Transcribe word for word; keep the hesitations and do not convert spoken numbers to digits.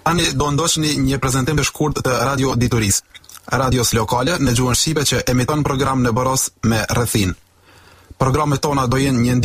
Tani do ndoqni një prezantim të shkurt të Radio Dituris, radios lokale në gjuhën shqipe që emiton program në Boros me rrethin. Programet tona do jenë një